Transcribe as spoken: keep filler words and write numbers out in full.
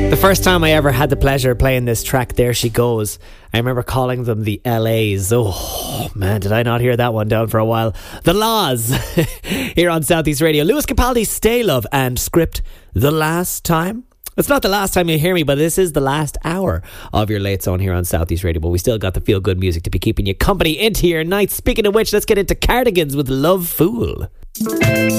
The first time I ever had the pleasure of playing this track, There She Goes, I remember calling them the L A's. Oh, man, did I not hear that one down for a while. The Laws, here on Southeast Radio. Lewis Capaldi, Stay Love, and Script, The Last Time. It's not the last time you hear me, but this is the last hour of your late zone here on Southeast Radio. But we still got the feel-good music to be keeping you company into your night. Speaking of which, let's get into Cardigans with Love Fool.